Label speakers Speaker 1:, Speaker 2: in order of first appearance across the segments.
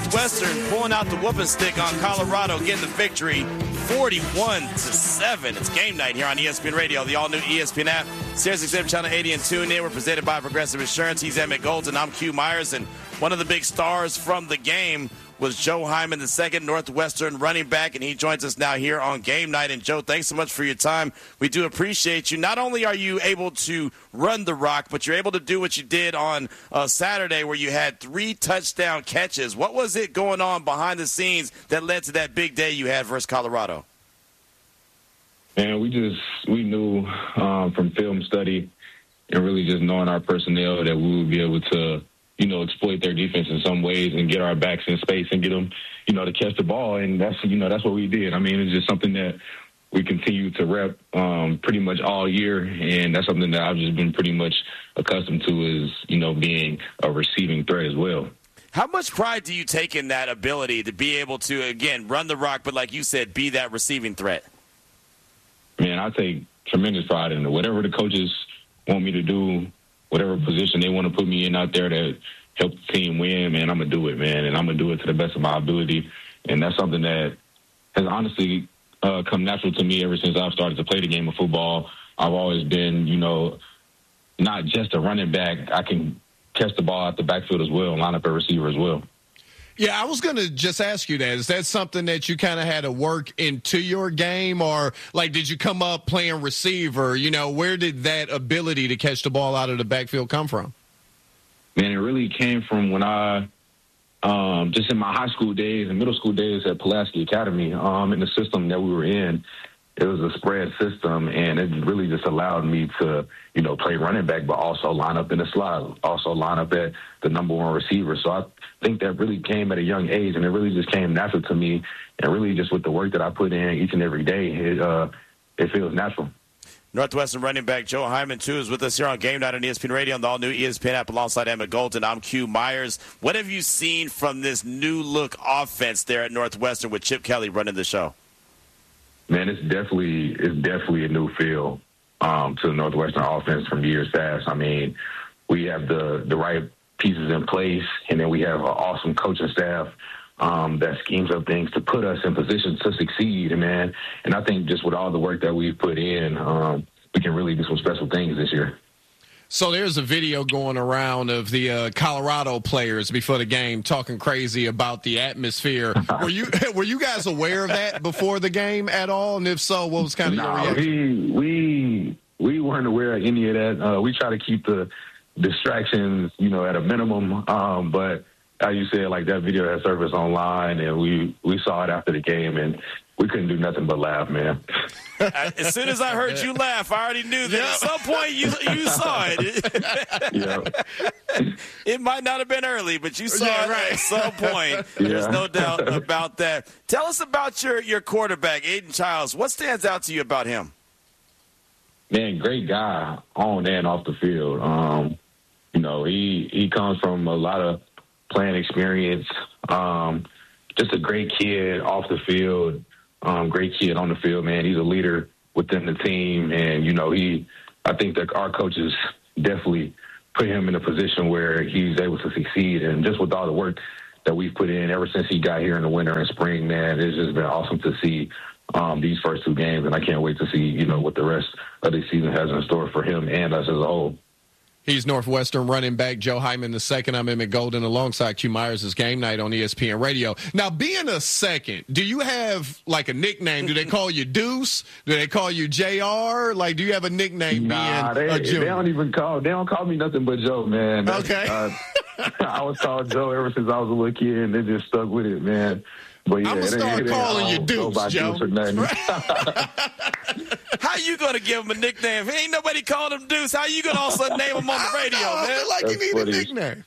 Speaker 1: Northwestern pulling out the whooping stick on Colorado, getting the victory 41-7. It's game night here on ESPN Radio, the all-new ESPN app, SiriusXM Channel 80 and tune in. We're presented by Progressive Insurance. He's Emmett Golden. I'm Q Myers, and one of the big stars from the game was Joe Hyman, the second Northwestern running back, and he joins us now here on game night. And, Joe, thanks so much for your time. We do appreciate you. Not only are you able to run the rock, but you're able to do what you did on Saturday where you had 3 touchdown catches. What was it going on behind the scenes that led to that big day you had versus Colorado?
Speaker 2: Man, we knew from film study and really just knowing our personnel that we would be able to, exploit their defense in some ways and get our backs in space and get them, to catch the ball. And that's what we did. I mean, it's just something that we continue to rep pretty much all year. And that's something that I've just been pretty much accustomed to is, being a receiving threat as well.
Speaker 1: How much pride do you take in that ability to be able to, again, run the rock, but like you said, be that receiving threat?
Speaker 2: Man, I take tremendous pride in it. Whatever the coaches want me to do, whatever position they want to put me in out there to help the team win, man, I'm going to do it, man. And I'm going to do it to the best of my ability. And that's something that has honestly come natural to me ever since I've started to play the game of football. I've always been, not just a running back. I can catch the ball out the backfield as well and line up a receiver as well.
Speaker 3: Yeah, I was going to just ask you that. Is that something that you kind of had to work into your game, or did you come up playing receiver? Where did that ability to catch the ball out of the backfield come from?
Speaker 2: Man, it really came from when I, just in my high school days and middle school days at Pulaski Academy, in the system that we were in. It was a spread system, and it really just allowed me to, play running back, but also line up in the slot, also line up at the number one receiver. So I think that really came at a young age, and it really just came natural to me. And really just with the work that I put in each and every day, it feels natural.
Speaker 1: Northwestern running back Joe Hyman, too, is with us here on Game Night on ESPN Radio on the all-new ESPN app alongside Emmett Golden. I'm Q Myers. What have you seen from this new-look offense there at Northwestern with Chip Kelly running the show?
Speaker 2: Man, it's definitely a new feel to the Northwestern offense from years past. I mean, we have the right pieces in place, and then we have an awesome coaching staff that schemes up things to put us in position to succeed, man. And I think just with all the work that we've put in, we can really do some special things this year.
Speaker 3: So there's a video going around of the Colorado players before the game talking crazy about the atmosphere. Were you guys aware of that before the game at all? And if so, what was kind of your reaction?
Speaker 2: We weren't aware of any of that. We try to keep the distractions, at a minimum. But as you said, that video had surfaced online, and we saw it after the game, and we couldn't do nothing but laugh, man.
Speaker 1: As soon as I heard you laugh, I already knew that at some point you saw it.
Speaker 2: Yeah.
Speaker 1: It might not have been early, but you saw it at some point. There's no doubt about that. Tell us about your quarterback, Aiden Childs. What stands out to you about him?
Speaker 2: Man, great guy on and off the field. He comes from a lot of playing experience. Just a great kid off the field. Great kid on the field, man. He's a leader within the team. And, I think that our coaches definitely put him in a position where he's able to succeed. And just with all the work that we've put in ever since he got here in the winter and spring, man, it's just been awesome to see these first 2 games. And I can't wait to see, what the rest of the season has in store for him and us as a whole.
Speaker 3: He's Northwestern running back Joe Hyman II. I'm Emmett Golden alongside Q Myers' Game Night on ESPN Radio. Now, being a second, do you have a nickname? Do they call you Deuce? Do they call you JR? Do you have a nickname being a junior?
Speaker 2: They don't call me nothing but Joe, man.
Speaker 3: Okay.
Speaker 2: I was called Joe ever since I was a little kid, and they just stuck with it, man. But yeah,
Speaker 3: I'm going to start calling you Deuce, Joe.
Speaker 1: How you going to give him a nickname? If ain't nobody calling him Deuce, how you going to also name him on the radio, man?
Speaker 3: I feel you need a nickname.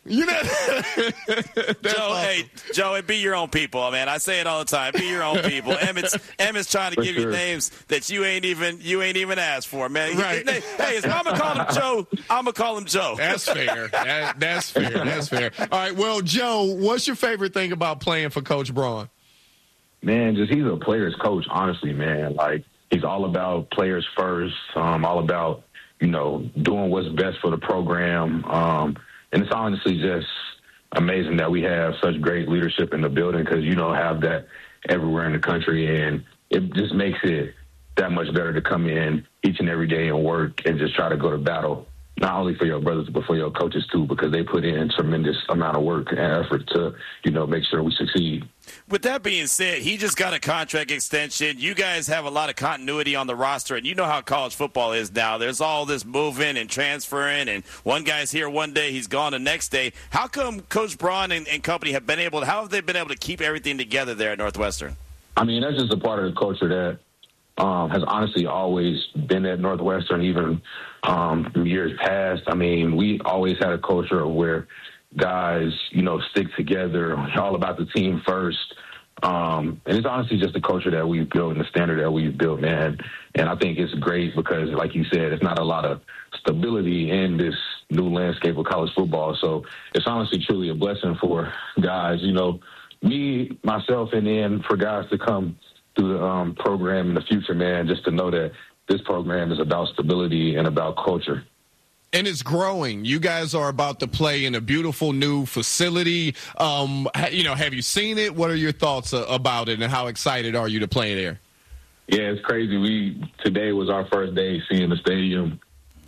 Speaker 1: Joe, be your own people, man. I say it all the time. Be your own people. Emmett's trying to give you names that you ain't even asked for, man.
Speaker 3: Right.
Speaker 1: Hey, if I'm going to call him Joe, I'm going to call him Joe.
Speaker 3: That's fair. That's fair. That's fair. All right, well, Joe, what's your favorite thing about playing for Coach Braun?
Speaker 2: Man, he's a player's coach, honestly, man. He's all about players first, all about, doing what's best for the program. And it's honestly just amazing that we have such great leadership in the building, because you don't have that everywhere in the country, and it just makes it that much better to come in each and every day and work and just try to go to battle, not only for your brothers, but for your coaches too, because they put in tremendous amount of work and effort to, make sure we succeed.
Speaker 1: With that being said, he just got a contract extension. You guys have a lot of continuity on the roster, and you know how college football is now. There's all this moving and transferring, and one guy's here one day, he's gone the next day. How come Coach Braun and company have been able to, how have they been able to keep everything together there at Northwestern?
Speaker 2: I mean, that's just a part of the culture that has honestly always been at Northwestern, even from years past. I mean, we always had a culture of where guys, stick together, all about the team first. And it's honestly just the culture that we've built and the standard that we've built, man. And I think it's great because, like you said, it's not a lot of stability in this new landscape of college football. So it's honestly truly a blessing for guys, me, myself, and then for guys to come through the program in the future, man, just to know that this program is about stability and about culture.
Speaker 3: And it's growing. You guys are about to play in a beautiful new facility. Have you seen it? What are your thoughts about it, and how excited are you to play there?
Speaker 2: Yeah, it's crazy. Today was our first day seeing the stadium,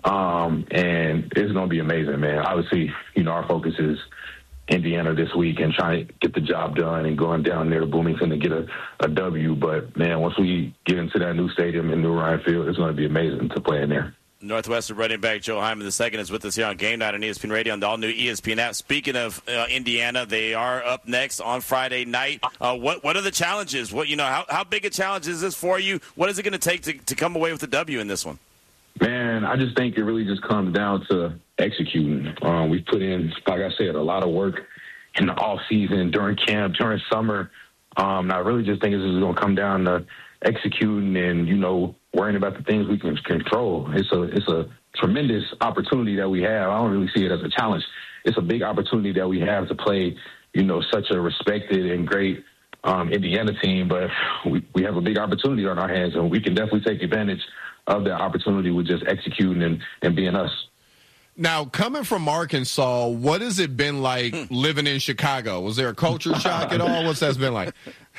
Speaker 2: and it's going to be amazing, man. Obviously, our focus is Indiana this week and trying to get the job done and going down there to Bloomington to get a W. But, man, once we get into that new stadium in New Ryan Field, it's going to be amazing to play in there.
Speaker 1: Northwestern running back Joe Hyman II is with us here on Game Night on ESPN Radio on the all-new ESPN app. Speaking of Indiana, they are up next on Friday night. What are the challenges? How big a challenge is this for you? What is it going to take to come away with the W in this one?
Speaker 2: Man, I just think it really just comes down to executing. We've put in, like I said, a lot of work in the off season, during camp, during summer. And I really just think it's just going to come down to executing and, worrying about the things we can control. It's a tremendous opportunity that we have. I don't really see it as a challenge. It's a big opportunity that we have to play, such a respected and great Indiana team. But we have a big opportunity on our hands, and we can definitely take advantage of that opportunity with just executing and being us.
Speaker 3: Now, coming from Arkansas, what has it been like living in Chicago? Was there a culture shock at all? What's that been like?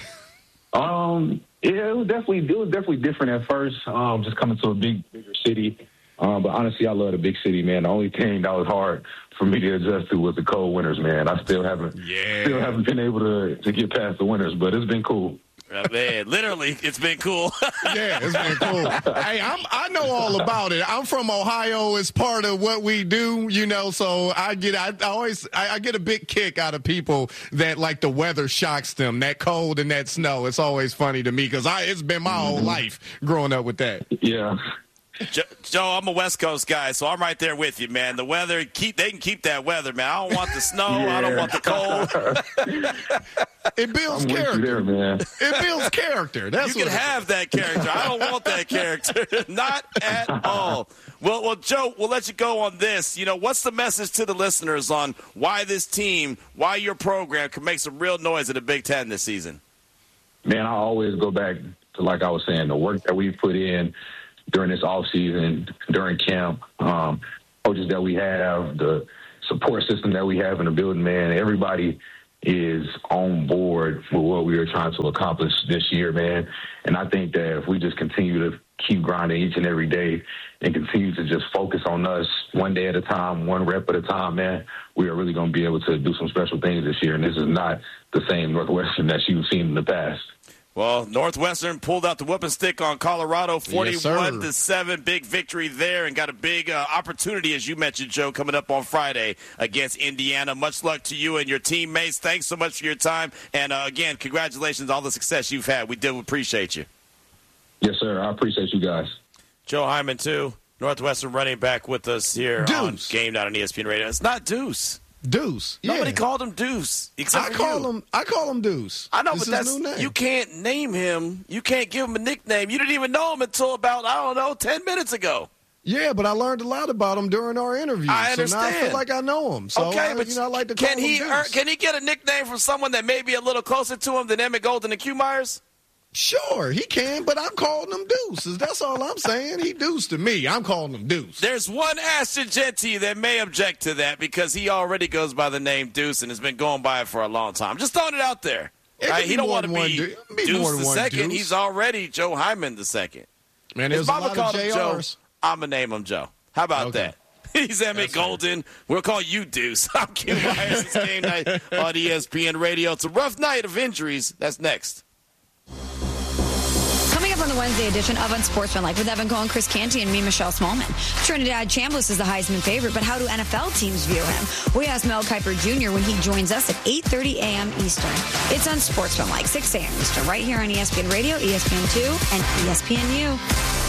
Speaker 2: Yeah, it was definitely different at first, just coming to a bigger city. But honestly, I love the big city, man. The only thing that was hard for me to adjust to was the cold winters, man. I still haven't been able to get past the winters, but it's been cool.
Speaker 1: Man, literally, it's been cool.
Speaker 3: Yeah, it's been cool. Hey, I know all about it. I'm from Ohio. It's part of what we do, so I get a big kick out of people that like the weather shocks them, that cold and that snow. It's always funny to me because it's been my whole life growing up with that.
Speaker 2: Yeah.
Speaker 1: Joe, I'm a West Coast guy, so I'm right there with you, man. The weather, they can keep that weather, man. I don't want the snow. Yeah. I don't want the cold.
Speaker 3: It builds character.
Speaker 2: There, man.
Speaker 3: It builds character. That's
Speaker 1: you can have that character. I don't want that character. Not at all. Well, Joe, we'll let you go on this. What's the message to the listeners on why this team, why your program can make some real noise in the Big Ten this season?
Speaker 2: Man, I always go back to, like I was saying, the work that we've put in during this offseason, during camp, coaches that we have, the support system that we have in the building, man. Everybody is on board with what we are trying to accomplish this year, man. And I think that if we just continue to keep grinding each and every day and continue to just focus on us one day at a time, one rep at a time, man, we are really going to be able to do some special things this year. And this is not the same Northwestern that you've seen in the past.
Speaker 1: Well, Northwestern pulled out the whooping stick on Colorado, 41-7, big victory there, and got a big opportunity, as you mentioned, Joe, coming up on Friday against Indiana. Much luck to you and your teammates. Thanks so much for your time, and again, congratulations on all the success you've had. We do appreciate you.
Speaker 2: Yes, sir. I appreciate you guys.
Speaker 1: Joe Hyman, too, Northwestern running back with us here on Game Night on ESPN Radio. It's not Deuce.
Speaker 3: Deuce. Yeah.
Speaker 1: Nobody called him Deuce except
Speaker 3: I call him Deuce.
Speaker 1: I know,
Speaker 3: this
Speaker 1: but that's you can't name him. You can't give him a nickname. You didn't even know him until about 10 minutes ago.
Speaker 3: Yeah, but I learned a lot about him during our interview.
Speaker 1: I understand.
Speaker 3: So now I feel like I know him. So
Speaker 1: okay, but
Speaker 3: I like to call him Deuce.
Speaker 1: Can he get a nickname from someone that may be a little closer to him than Emmett Golden and Q Myers?
Speaker 3: Sure, he can, but I'm calling him Deuces. That's all I'm saying. He Deuce to me. I'm calling him Deuce.
Speaker 1: There's one Ashton Jeanty that may object to that because he already goes by the name Deuce and has been going by it for a long time. Just throwing it out there. Right? He don't want to be Deuce the second. He's already Joe Hyman the second.
Speaker 3: Man, there's a lot of JRs.
Speaker 1: Joe, I'm going to name him Joe. How about that? He's Emmett Golden. We'll call you Deuce. I'm Q Myers. It's game night on ESPN Radio. It's a rough night of injuries. That's next.
Speaker 4: Coming up on the Wednesday edition of Unsportsmanlike with Evan Cohen, Chris Canty, and me, Michelle Smallman. Trinidad Chambliss is the Heisman favorite, but how do NFL teams view him? We asked Mel Kiper Jr. when he joins us at 8:30 a.m. Eastern. It's Unsportsmanlike, 6 a.m. Eastern, right here on ESPN Radio, ESPN2, and ESPNU.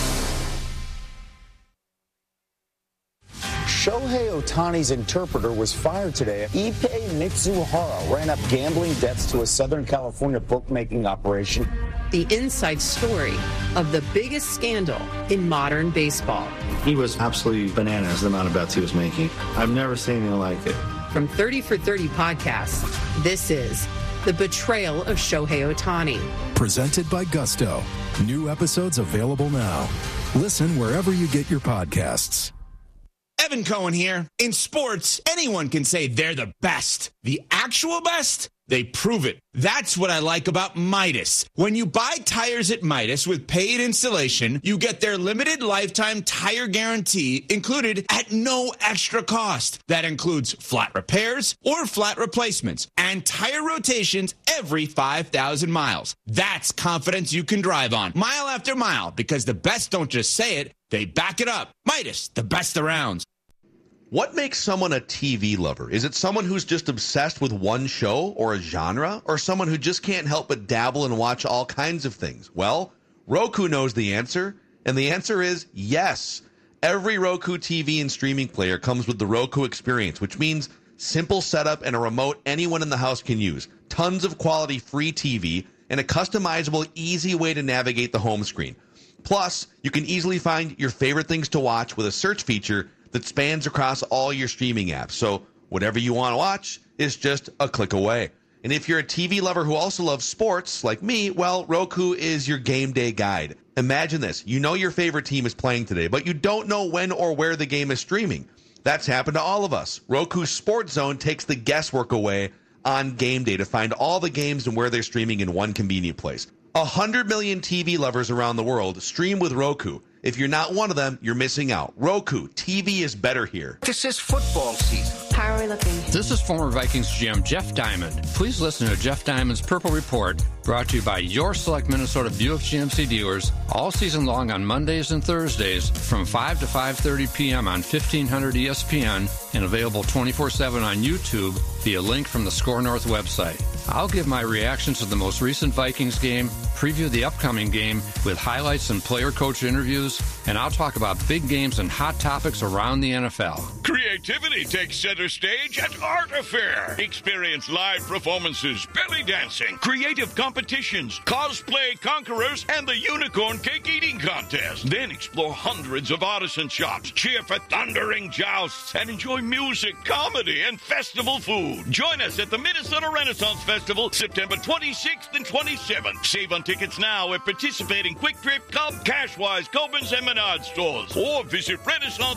Speaker 5: Shohei Ohtani's interpreter was fired today. Ippei Mitsuhara ran up gambling debts to a Southern California bookmaking operation.
Speaker 6: The inside story of the biggest scandal in modern baseball.
Speaker 7: He was absolutely bananas, the amount of bets he was making. I've never seen anything like it.
Speaker 6: From 30 for 30 podcasts, this is The Betrayal of Shohei Ohtani.
Speaker 8: Presented by Gusto. New episodes available now. Listen wherever you get your podcasts.
Speaker 9: Evan Cohen here. In sports, anyone can say they're the best. The actual best? They prove it. That's what I like about Midas. When you buy tires at Midas with paid installation, you get their limited lifetime tire guarantee included at no extra cost. That includes flat repairs or flat replacements and tire rotations every 5,000 miles. That's confidence you can drive on mile after mile because the best don't just say it, they back it up. Midas, the best around.
Speaker 10: What makes someone a TV lover? Is it someone who's just obsessed with one show or a genre? Or someone who just can't help but dabble and watch all kinds of things? Well, Roku knows the answer, and the answer is yes. Every Roku TV and streaming player comes with the Roku experience, which means simple setup and a remote anyone in the house can use, tons of quality free TV, and a customizable, easy way to navigate the home screen. Plus, you can easily find your favorite things to watch with a search feature that spans across all your streaming apps. So whatever you want to watch is just a click away. And if you're a TV lover who also loves sports, like me, well, Roku is your game day guide. Imagine this. You know your favorite team is playing today, but you don't know when or where the game is streaming. That's happened to all of us. Roku's Sports Zone takes the guesswork away on game day to find all the games and where they're streaming in one convenient place. 100 million TV lovers around the world stream with Roku. If you're not one of them, you're missing out. Roku, TV is better here.
Speaker 11: This is football season.
Speaker 12: How are we looking?
Speaker 13: This is former Vikings GM Jeff Diamond. Please listen to Jeff Diamond's Purple Report, brought to you by your select Minnesota Buick GMC dealers, all season long on Mondays and Thursdays from 5 to 5:30 p.m. on 1500 ESPN and available 24/7 on YouTube via link from the Score North website. I'll give my reactions to the most recent Vikings game, preview the upcoming game with highlights and player-coach interviews, and I'll talk about big games and hot topics around the NFL.
Speaker 14: Creativity takes center stage at Art Affair. Experience live performances, belly dancing, creative competitions, cosplay conquerors, and the Unicorn Cake Eating Contest. Then explore hundreds of artisan shops, cheer for thundering jousts, and enjoy music, comedy, and festival food. Join us at the Minnesota Renaissance Festival, September 26th and 27th. Save on tickets now at participating Quick Trip, Cub, Cashwise, Coburn's, and Menard stores. Or visit Renaissance